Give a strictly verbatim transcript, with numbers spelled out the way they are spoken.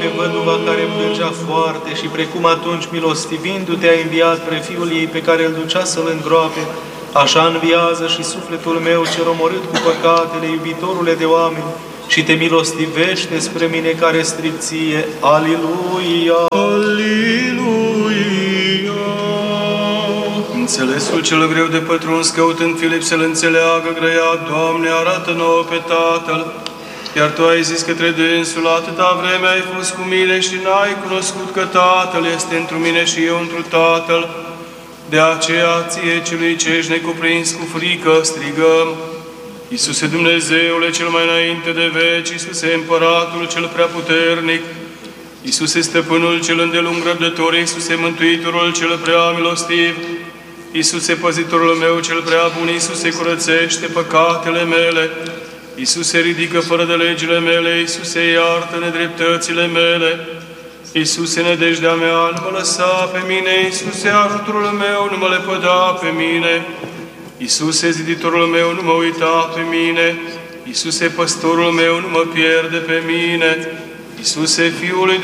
Văduva care plângea foarte și precum atunci milostivindu-te a înviat pre fiul ei pe care îl ducea să-l îngroape, așa înviază și sufletul meu cel omorât cu păcatele, iubitorule de oameni, și te milostivește spre mine care strig ție. Aliluia! Aliluia! Înțelesul cel greu de pătruns, căutând Filip să-l înțeleagă, grăia: Doamne, arată nouă pe Tatăl. Iar Tu ai zis către dânsul: atâta vreme ai fost cu mine și n-ai cunoscut că Tatăl este întru mine și eu întru Tatăl. De aceea, Ție, celui ce ești necuprins cu frică, strigăm: Iisuse Dumnezeule cel mai înainte de veci, Iisuse Împăratul cel preaputernic, Iisuse Stăpânul cel îndelung răbdător, Iisuse Mântuitorul cel prea milostiv, Iisuse Păzitorul meu cel prea bun, Iisuse curățește păcatele mele, Iisuse ridică fără de legile mele, Iisuse iartă nedreptățile mele, Iisuse nădejdea mea, nu mă lăsa pe mine, Iisuse ajutorul meu, nu mă lepăda pe mine, Iisuse ziditorul meu, nu mă uita pe mine, Iisuse păstorul meu, nu mă pierde pe mine, Iisuse Fiul lui